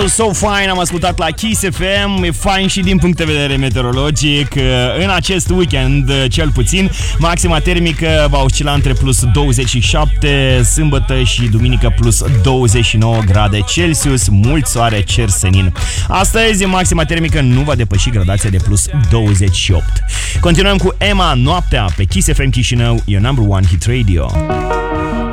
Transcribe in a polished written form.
Beautiful, So Fine am ascultat la Kiss FM. E fain și din punct de vedere meteorologic. În acest weekend, cel puțin, maxima termică va oscila între plus 27, sâmbătă și duminică plus 29 grade Celsius, mult soare, cer senin. Astăzi, maxima termică nu va depăși gradația de plus 28. Continuăm cu Emma, Noaptea, pe Kiss FM Chișinău, your number one hit radio.